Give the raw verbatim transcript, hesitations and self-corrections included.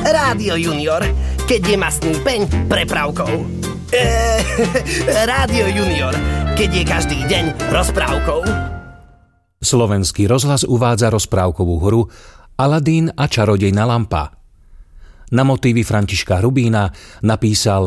Rádio Junior, keď je mastný peň prepravkou. Eee, Rádio Junior, keď je každý deň rozprávkou. Slovenský rozhlas uvádza rozprávkovú hru Aladín a čarodejná lampa. Na motívy Františka Hrubína napísal